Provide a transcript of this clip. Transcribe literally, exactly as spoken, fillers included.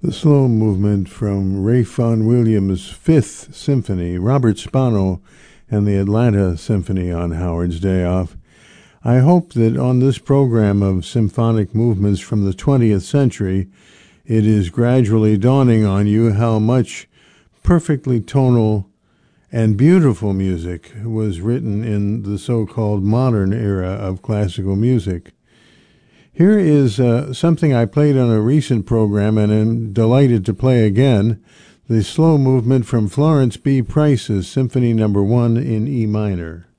The slow movement from Ralph Vaughan Williams' Fifth Symphony, Robert Spano, and the Atlanta Symphony on Howard's Day Off. I hope that on this program of symphonic movements from the twentieth century, it is gradually dawning on you how much perfectly tonal and beautiful music was written in the so-called modern era of classical music. Here is uh, something I played on a recent program and am delighted to play again, the slow movement from Florence B. Price's Symphony Number One in E minor.